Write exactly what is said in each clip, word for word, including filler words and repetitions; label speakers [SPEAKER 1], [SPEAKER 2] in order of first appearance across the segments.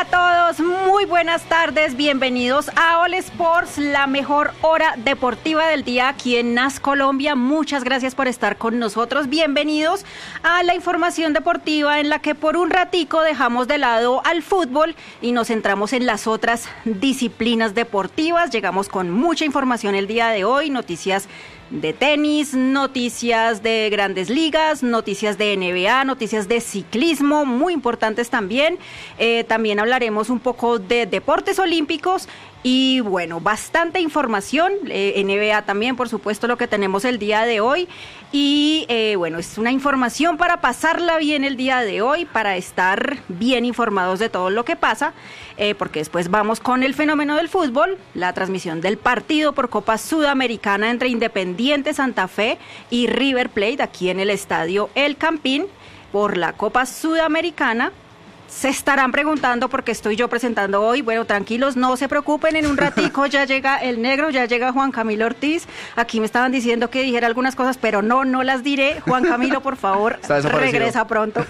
[SPEAKER 1] a todos, muy buenas tardes, bienvenidos a All Sports, la mejor hora deportiva del día aquí en N A S Colombia. Muchas gracias por estar con nosotros, bienvenidos a la información deportiva en la que por un ratico dejamos de lado al fútbol y nos centramos en las otras disciplinas deportivas. Llegamos con mucha información el día de hoy, noticias de tenis, noticias de grandes ligas, noticias de N B A, noticias de ciclismo, muy importantes también. Eh, también hablaremos un poco de deportes olímpicos y bueno, bastante información, eh, N B A también, por supuesto, lo que tenemos el día de hoy. Y eh, bueno, es una información para pasarla bien el día de hoy, para estar bien informados de todo lo que pasa, eh, porque después vamos con el fenómeno del fútbol, la transmisión del partido por Copa Sudamericana entre Independiente Santa Fe y River Plate aquí en el estadio El Campín por la Copa Sudamericana. Se estarán preguntando por qué estoy yo presentando hoy. Bueno, tranquilos, no se preocupen, en un ratico ya llega el negro, ya llega Juan Camilo Ortiz. Aquí me estaban diciendo que dijera algunas cosas, pero no, no las diré. Juan Camilo, por favor, regresa pronto.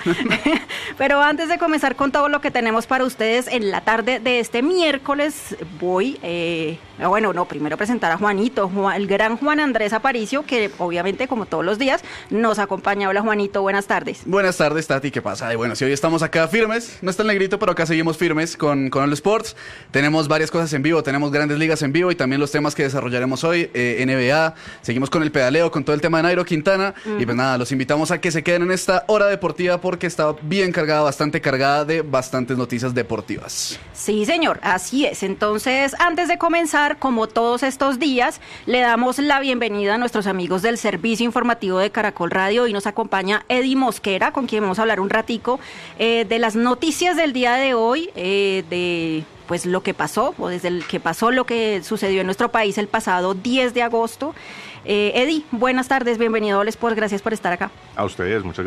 [SPEAKER 1] Pero antes de comenzar con todo lo que tenemos para ustedes en la tarde de este miércoles, voy, eh, bueno, no, primero presentar a Juanito, Juan, el gran Juan Andrés Aparicio, que obviamente, como todos los días, nos acompaña. Hola, Juanito, buenas tardes.
[SPEAKER 2] Buenas tardes, Tati, ¿qué pasa? Y bueno, si hoy estamos acá firmes, no está el negrito, pero acá seguimos firmes con, con All Sports. Tenemos varias cosas en vivo, tenemos grandes ligas en vivo y también los temas que desarrollaremos hoy, eh, N B A, seguimos con el pedaleo, con todo el tema de Nairo Quintana, uh-huh. Y pues nada, los invitamos a que se queden en esta hora deportiva porque está bien cargada, bastante cargada de bastantes noticias deportivas.
[SPEAKER 1] Sí, señor, así es. Entonces, antes de comenzar, como todos estos días, le damos la bienvenida a nuestros amigos del Servicio Informativo de Caracol Radio. Hoy nos acompaña Eddie Mosquera, con quien vamos a hablar un ratico eh, de las noticias Noticias del día de hoy, eh, de pues lo que pasó, o desde el que pasó lo que sucedió en nuestro país el pasado diez de agosto. Eh, Eddie, buenas tardes, bienvenido a All Sports, gracias por estar acá.
[SPEAKER 3] A ustedes, muchas gracias.